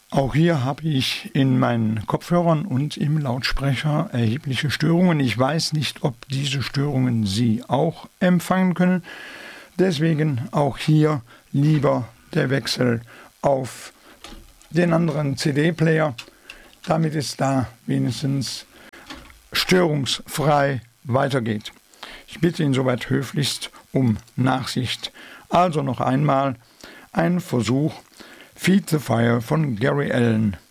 Auch hier habe ich in meinen Kopfhörern und im Lautsprecher erhebliche Störungen. Ich weiß nicht, ob diese Störungen Sie auch empfangen können. Deswegen auch hier lieber der Wechsel auf den anderen CD-Player, damit es da wenigstens störungsfrei weitergeht. Ich bitte ihn soweit höflichst um Nachsicht. Also noch einmal ein Versuch, Feed the Fire von Gary Allan.